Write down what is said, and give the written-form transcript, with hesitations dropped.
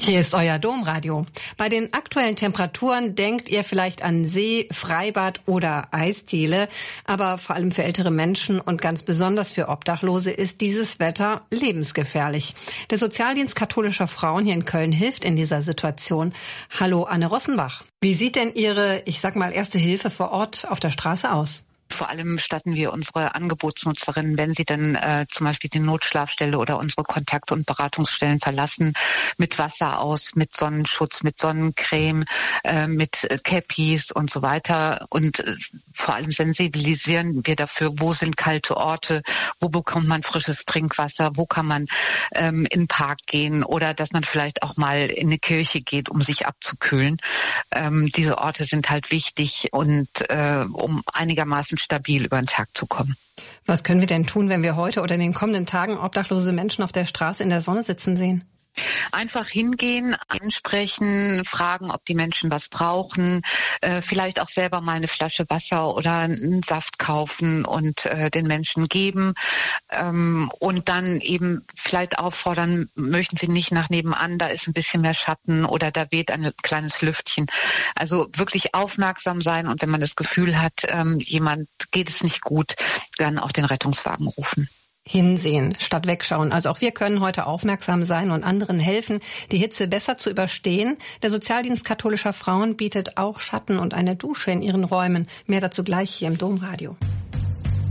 Hier ist euer Domradio. Bei den aktuellen Temperaturen denkt ihr vielleicht an See, Freibad oder Eisdiele. Aber vor allem für ältere Menschen und ganz besonders für Obdachlose ist dieses Wetter lebensgefährlich. Der Sozialdienst katholischer Frauen hier in Köln hilft in dieser Situation. Hallo Anne Rossenbach. Wie sieht denn Ihre, erste Hilfe vor Ort auf der Straße aus? Vor allem statten wir unsere Angebotsnutzerinnen, wenn sie dann zum Beispiel die Notschlafstelle oder unsere Kontakt- und Beratungsstellen verlassen, mit Wasser aus, mit Sonnenschutz, mit Sonnencreme, mit Cappies und so weiter. Und vor allem sensibilisieren wir dafür, wo sind kalte Orte, wo bekommt man frisches Trinkwasser, wo kann man in den Park gehen oder dass man vielleicht auch mal in eine Kirche geht, um sich abzukühlen. Diese Orte sind halt wichtig und um einigermaßen stabil über den Tag zu kommen. Was können wir denn tun, wenn wir heute oder in den kommenden Tagen obdachlose Menschen auf der Straße in der Sonne sitzen sehen? Einfach hingehen, ansprechen, fragen, ob die Menschen was brauchen, vielleicht auch selber mal eine Flasche Wasser oder einen Saft kaufen und den Menschen geben und dann eben vielleicht auffordern, möchten Sie nicht nach nebenan, da ist ein bisschen mehr Schatten oder da weht ein kleines Lüftchen. Also wirklich aufmerksam sein und wenn man das Gefühl hat, jemand geht es nicht gut, dann auch den Rettungswagen rufen. Hinsehen statt wegschauen. Also auch wir können heute aufmerksam sein und anderen helfen, die Hitze besser zu überstehen. Der Sozialdienst katholischer Frauen bietet auch Schatten und eine Dusche in ihren Räumen. Mehr dazu gleich hier im Domradio.